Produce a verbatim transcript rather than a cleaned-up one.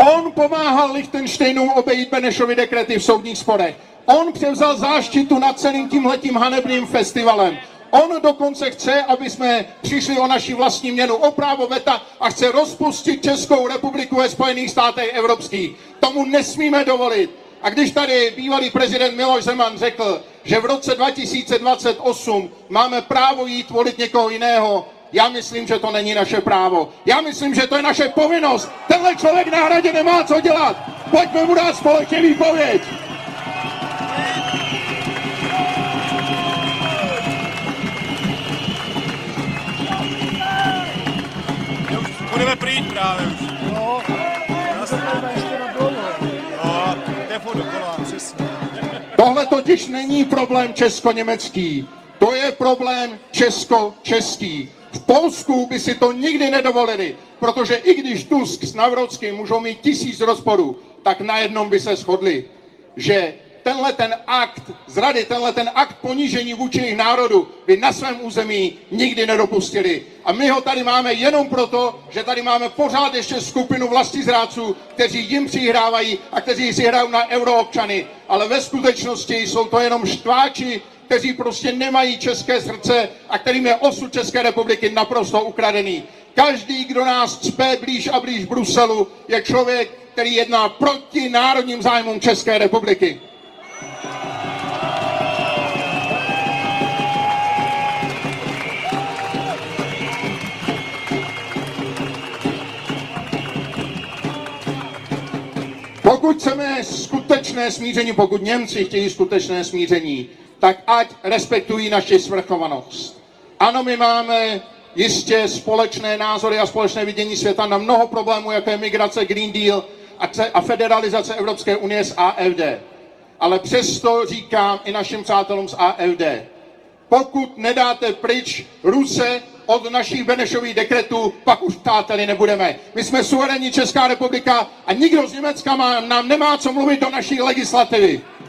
On pomáhal Lichtensteinu obejít Benešovy dekrety v soudních sporech. On převzal záštitu nad celým tímhletím hanebným festivalem. On dokonce chce, aby jsme přišli o naši vlastní měnu, o právo veta a chce rozpustit Českou republiku ve Spojených státech evropských. Tomu nesmíme dovolit. A když tady bývalý prezident Miloš Zeman řekl, že v roce dva tisíce dvacet osm máme právo jít volit někoho jiného, já myslím, že to není naše právo. Já myslím, že to je naše povinnost. Tenhle člověk na Hradě nemá co dělat. Pojďme mu dát společně výpověď. Budeme pryč právě už. No, já se tady ještě na dlouho. No, defo dokola, přesně. Tohle totiž není problém česko-německý. To je problém česko-český. V Polsku by si to nikdy nedovolili, protože i když Tusk s Navrockým můžou mít tisíc rozporů, tak na jednom by se shodli, že tenhle ten akt zrady, tenhle ten akt ponížení vůči jejich národu by na svém území nikdy nedopustili. A my ho tady máme jenom proto, že tady máme pořád ještě skupinu vlastizrádců, kteří jim přihrávají a kteří si hrají na euroobčany. Ale ve skutečnosti jsou to jenom štváči, kteří prostě nemají české srdce a kterým je osud České republiky naprosto ukradený. Každý, kdo nás cpe blíž a blíž Bruselu, je člověk, který jedná proti národním zájmům České republiky. Pokud chceme skutečné smíření, pokud Němci chtějí skutečné smíření, tak ať respektují naši svrchovanost. Ano, my máme jistě společné názory a společné vidění světa na mnoho problémů, jako je migrace, Green Deal a federalizace Evropské unie s A F D. Ale přesto říkám i našim přátelům z A F D, pokud nedáte pryč Ruse od našich Benešových dekretů, pak už přáteli nebudeme. My jsme suverénní Česká republika a nikdo z Německa má, nám nemá co mluvit do naší legislativy.